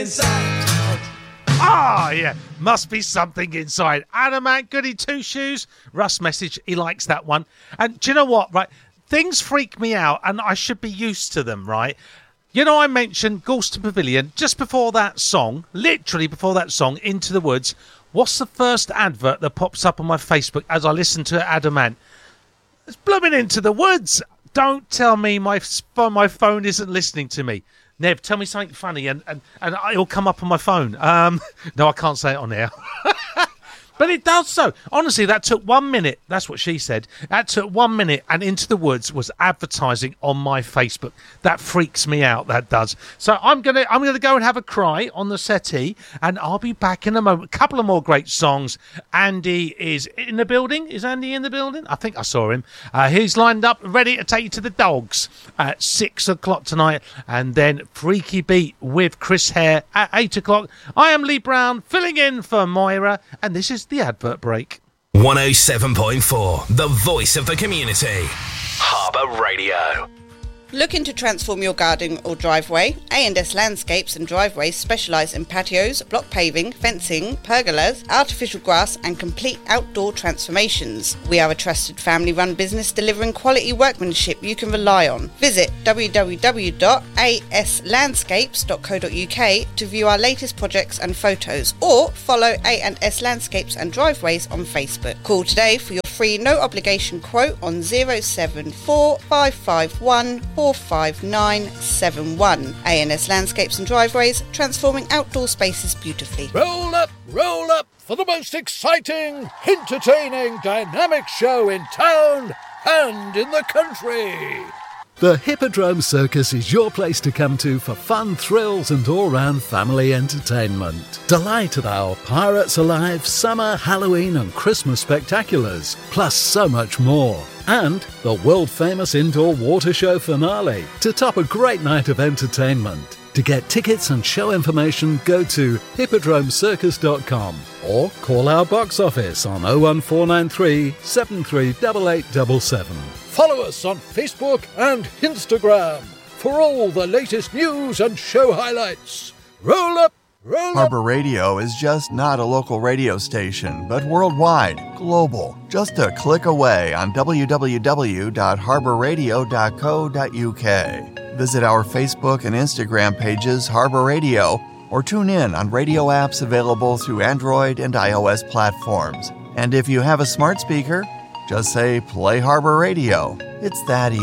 Yeah, must be something inside. Adamant, goody two shoes. Russ message, he likes that one. And do you know what, right? Things freak me out and I should be used to them, right? You know, I mentioned Galston Pavilion just before that song, literally before that song, Into the Woods. What's the first advert that pops up on my Facebook as I listen to Adamant? It's blooming Into the Woods. Don't tell me my phone isn't listening to me. Nev, tell me something funny and it'll come up on my phone. No, I can't say it on air. But it does so. Honestly, that took 1 minute. That's what she said. That took 1 minute, and Into the Woods was advertising on my Facebook. That freaks me out. That does. So I'm gonna go and have a cry on the settee, and I'll be back in a moment. A couple of more great songs. Andy is in the building. Is Andy in the building? I think I saw him. He's lined up, ready to take you to the Dogs at 6 o'clock tonight, and then Freaky Beat with Chris Hare at 8 o'clock. I am Lee Brown, filling in for Moira, and this is the advert break. 107.4, the voice of the community. Harbour Radio. Looking to transform your garden or driveway? A&S Landscapes and Driveways specialise in patios, block paving, fencing, pergolas, artificial grass and complete outdoor transformations. We are a trusted family-run business delivering quality workmanship you can rely on. Visit www.aslandscapes.co.uk to view our latest projects and photos, or follow A&S Landscapes and Driveways on Facebook. Call today for your free no obligation quote on 074 551 45971. A&S Landscapes and Driveways, transforming outdoor spaces beautifully. Roll up for the most exciting, entertaining, dynamic show in town and in the country. The Hippodrome Circus is your place to come to for fun, thrills and all-round family entertainment. Delight at our Pirates Alive, Summer, Halloween and Christmas spectaculars, plus so much more. And the world-famous indoor water show finale to top a great night of entertainment. To get tickets and show information, go to hippodromecircus.com or call our box office on 01493 738877. Follow us on Facebook and Instagram for all the latest news and show highlights. Roll up! Harbour Radio is just not a local radio station, but worldwide, global. Just a click away on www.harbourradio.co.uk. Visit our Facebook and Instagram pages, Harbour Radio, or tune in on radio apps available through Android and iOS platforms. And if you have a smart speaker, just say, play Harbour Radio. It's that easy.